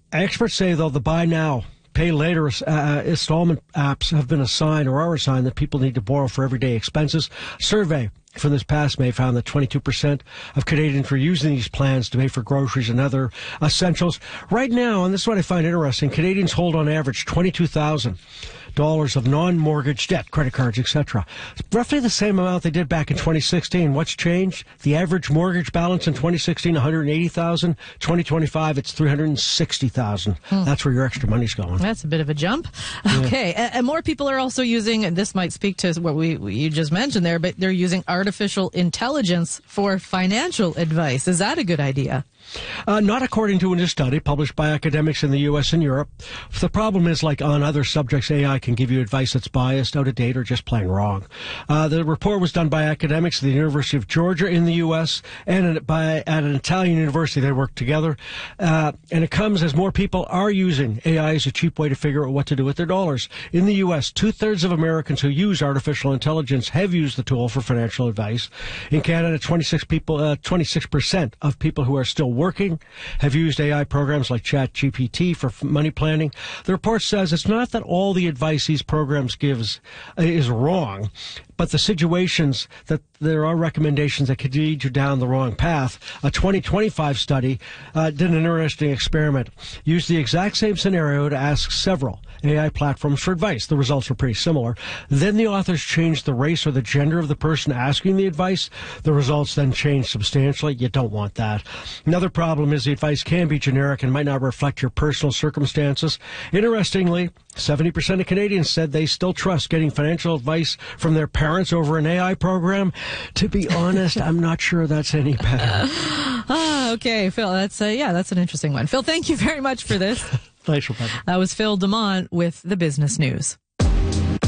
Experts say, though, the buy now, pay later installment apps have been a sign or are a sign that people need to borrow for everyday expenses. Survey from this past May found that 22% of Canadians were using these plans to pay for groceries and other essentials. Right now, and this is what I find interesting, Canadians hold on average $22,000 of non-mortgage debt, credit cards, etc. Roughly the same amount they did back in 2016. What's changed? The average mortgage balance in 2016, $180,000. 2025, it's $360,000. That's where your extra money's going. That's a bit of a jump. Yeah. Okay, and more people are also using, and this might speak to what you just mentioned there, but they're using artificial intelligence for financial advice. Is that a good idea? Not according to a new study published by academics in the U.S. and Europe. The problem is, like on other subjects, AI can give you advice that's biased, out of date, or just plain wrong. The report was done by academics at the University of Georgia in the U.S. and at an Italian university. They work together. And it comes as more people are using AI as a cheap way to figure out what to do with their dollars. In the U.S., 2/3 of Americans who use artificial intelligence have used the tool for financial advice. In Canada, 26% of people who are still working have used AI programs like ChatGPT for money planning. The report says it's not that all the advice these programs gives is wrong, but the situations that there are recommendations that could lead you down the wrong path. A 2025 study did an interesting experiment. Used the exact same scenario to ask several AI platforms for advice. The results were pretty similar. Then the authors changed the race or the gender of the person asking the advice. The results then changed substantially. You don't want that. Another problem is the advice can be generic and might not reflect your personal circumstances. Interestingly, 70% of Canadians said they still trust getting financial advice from their parents over an AI program. To be honest, I'm not sure that's any better. Okay, Phil, that's an interesting one. Phil, thank you very much for this. Thanks, Rebecca. That was Phil DeMont with the Business News.